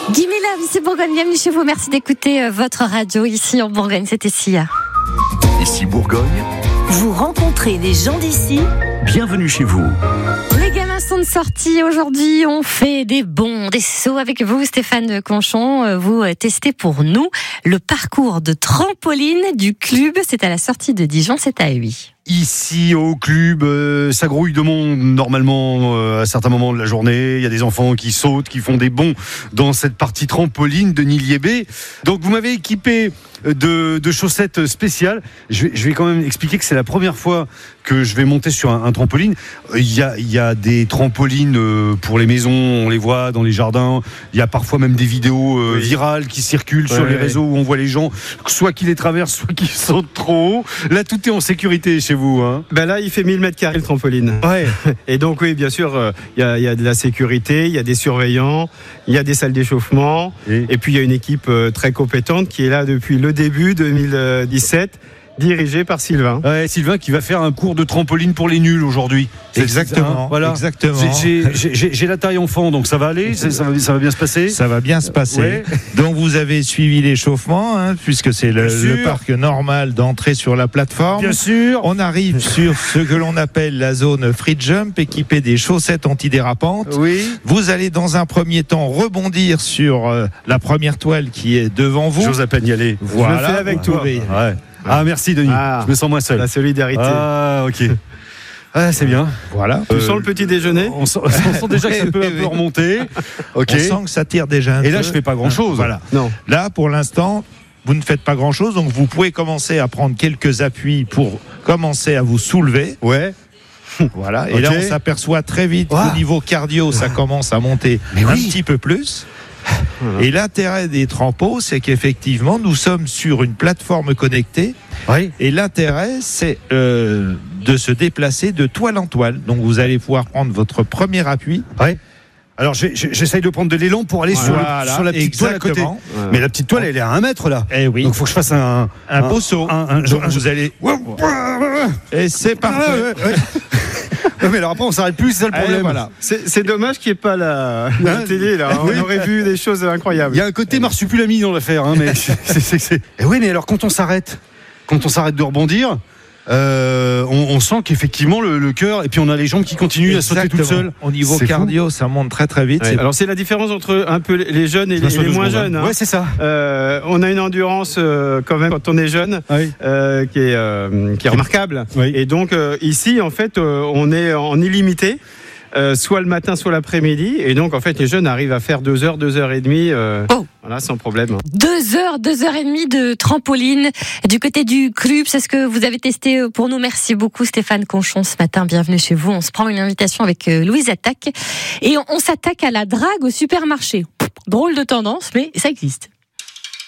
Guy Miller, ici Bourgogne, bienvenue chez vous. Merci d'écouter votre radio ici en Bourgogne. C'était Sia. Ici Bourgogne, Vous rencontrez les gens d'ici. bienvenue chez vous. Les gamins sont de sortie. Aujourd'hui, on fait des bonds, des sauts avec vous, Stéphane Conchon. Vous testez pour nous le parcours de trampoline du club. C'est à la sortie de Dijon, c'est à Huy. Ici au club, ça grouille de monde normalement à certains moments de la journée. Il y a des enfants qui sautent, qui font des bonds dans cette partie trampoline de Niliébé. Donc vous m'avez équipé de chaussettes spéciales. Je vais quand même expliquer que c'est la première fois que je vais monter sur un trampoline. Il y a des trampolines pour les maisons, on les voit dans les jardins. Il y a parfois même des vidéos virales qui circulent sur les réseaux où on voit les gens, soit qui les traversent, soit qui sautent trop haut. Là, tout est en sécurité chez vous, hein. Ben là, il fait 1000 mètres carrés le trampoline. Ouais. Et donc, oui, bien sûr, il y a de la sécurité, il y a des surveillants, il y a des salles d'échauffement. Et puis, il y a une équipe très compétente qui est là depuis le début 2017. Dirigé par Sylvain. Ouais, Sylvain qui va faire un cours de trampoline pour les nuls aujourd'hui. Exactement. Voilà. Exactement. J'ai la taille enfant, donc ça va aller, ça va bien se passer. Ça va bien se passer. Ouais. Donc vous avez suivi l'échauffement, puisque c'est le parc normal d'entrée sur la plateforme. Bien sûr. On arrive sur ce que l'on appelle la zone free jump, équipée des chaussettes antidérapantes. Oui. Vous allez dans un premier temps rebondir sur la première toile qui est devant vous. J'ose à peine y aller. Voilà, Je le fais avec vous toi. pouvez- Ouais. Ah, merci Denis. Je me sens moins seul. La solidarité. Ah, ok. Ah, c'est bien. Voilà. Tu sens le petit déjeuner? On sent déjà que ça peut un peu remonter. Ok. On sent que ça tire déjà un peu. Et là, je fais pas grand chose. Voilà. Non. Là, pour l'instant, vous ne faites pas grand chose, donc vous pouvez commencer à prendre quelques appuis pour commencer à vous soulever. Ouais. Voilà. Et Ok. là, on s'aperçoit très vite qu'au niveau cardio, ça commence à monter un petit peu plus. Et l'intérêt des trampots, c'est qu'effectivement, nous sommes sur une plateforme connectée. Oui. Et l'intérêt, c'est de se déplacer de toile en toile. Donc, vous allez pouvoir prendre votre premier appui. Ouais. Alors, j'essaye de prendre de l'élan pour aller sur la petite toile à côté. Exactement. Mais la petite toile, elle est à 1 mètre là. Eh oui. Donc, il faut que je fasse un beau saut. Donc, vous allez. Et c'est parfait. Non, mais alors après, on s'arrête plus, c'est ça le problème. Voilà. C'est dommage qu'il n'y ait pas la télé, là. On aurait vu des choses incroyables. Il y a un côté marsupilami dans l'affaire, hein, mais Et oui, mais alors quand on s'arrête de rebondir, on sent qu'effectivement le cœur, et puis on a les jambes qui continuent à sauter toutes seules. Au niveau C'est cardio, ça monte très très vite. Ouais. Alors c'est la différence entre un peu les jeunes et les moins jeunes. Hein. Ouais, c'est ça. On a une endurance quand même quand on est jeune Oui. qui est remarquable. Oui. Et donc ici en fait on est en illimité. Soit le matin, soit l'après-midi. Et donc, en fait, les jeunes arrivent à faire 2 heures, 2h30, voilà, sans problème. 2 heures, 2h30 de trampoline du côté du club. C'est ce que vous avez testé pour nous. Merci beaucoup, Stéphane Conchon, ce matin. Bienvenue chez vous. On se prend une invitation avec Louise Attaque. Et on s'attaque à la drague au supermarché. Drôle de tendance, mais ça existe.